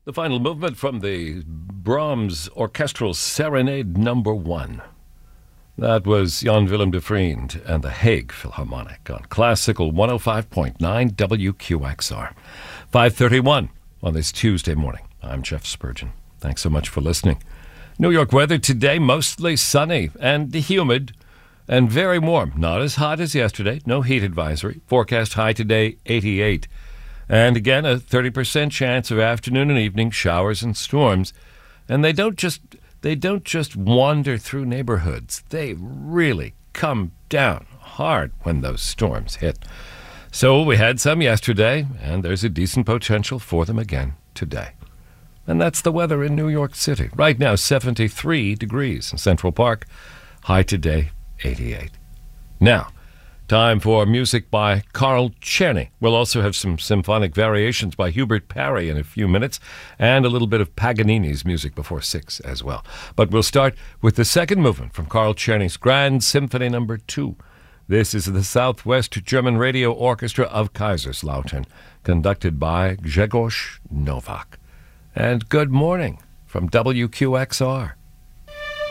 The final movement from the Brahms Orchestral Serenade No. 1. That was Jan Willem de Vriend and the Hague Philharmonic on Classical 105.9 WQXR. 5:31 on this Tuesday morning. I'm Jeff Spurgeon. Thanks so much for listening. New York weather today, mostly sunny and humid and very warm. Not as hot as yesterday. No heat advisory. Forecast high today, 88. And again, a 30% chance of afternoon and evening showers and storms. And they don't just wander through neighborhoods. They really come down hard when those storms hit. So we had some yesterday, and there's a decent potential for them again today. And that's the weather in New York City. Right now, 73 degrees in Central Park. High today, 88. Now, time for music by Carl Czerny. We'll also have some symphonic variations by Hubert Parry in a few minutes, and a little bit of Paganini's music before 6 as well. But we'll start with the second movement from Carl Czerny's Grand Symphony No. 2. This is the Southwest German Radio Orchestra of Kaiserslautern, conducted by Grzegorz Nowak. And good morning from WQXR.